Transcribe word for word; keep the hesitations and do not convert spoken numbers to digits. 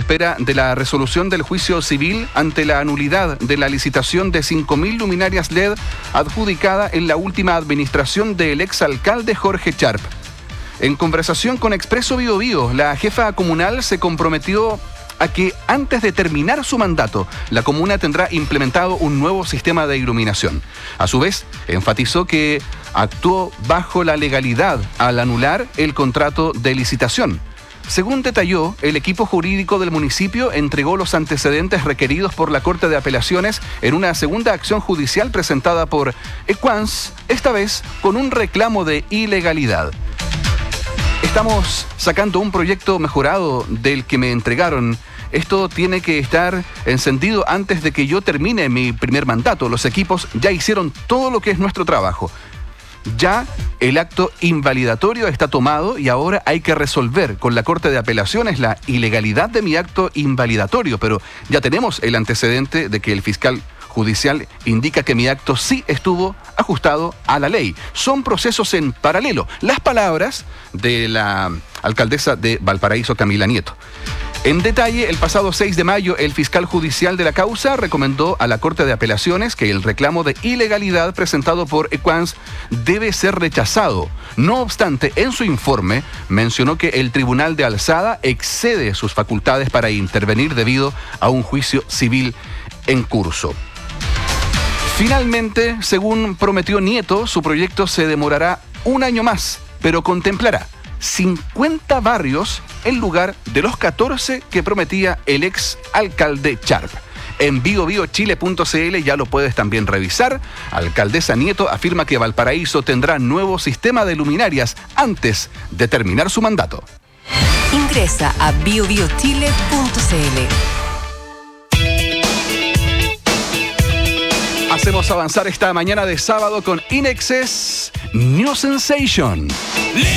espera de la resolución del juicio civil ante la nulidad de la licitación de cinco mil luminarias L E D adjudicada en la última administración del exalcalde Jorge Charp. En conversación con Expreso Bío Bío, la jefa comunal se comprometió a que antes de terminar su mandato, la comuna tendrá implementado un nuevo sistema de iluminación. A su vez, enfatizó que actuó bajo la legalidad al anular el contrato de licitación. Según detalló, el equipo jurídico del municipio entregó los antecedentes requeridos por la Corte de Apelaciones en una segunda acción judicial presentada por Equans, esta vez con un reclamo de ilegalidad. Estamos sacando un proyecto mejorado del que me entregaron. Esto tiene que estar encendido antes de que yo termine mi primer mandato. Los equipos ya hicieron todo lo que es nuestro trabajo. Ya el acto invalidatorio está tomado y ahora hay que resolver con la Corte de Apelaciones la ilegalidad de mi acto invalidatorio, pero ya tenemos el antecedente de que el fiscal judicial indica que mi acto sí estuvo ajustado a la ley. Son procesos en paralelo. Las palabras de la alcaldesa de Valparaíso, Camila Nieto. En detalle, el pasado seis de mayo, el fiscal judicial de la causa recomendó a la Corte de Apelaciones que el reclamo de ilegalidad presentado por Equans debe ser rechazado. No obstante, en su informe mencionó que el Tribunal de Alzada excede sus facultades para intervenir debido a un juicio civil en curso. Finalmente, según prometió Nieto, su proyecto se demorará un año más, pero contemplará cincuenta barrios en lugar de los catorce que prometía el ex alcalde Charp. En bio bio chile punto c l ya lo puedes también revisar. Alcaldesa Nieto afirma que Valparaíso tendrá nuevo sistema de luminarias antes de terminar su mandato. Ingresa a bio bio chile punto c l. Hacemos avanzar esta mañana de sábado con InXS New Sensation.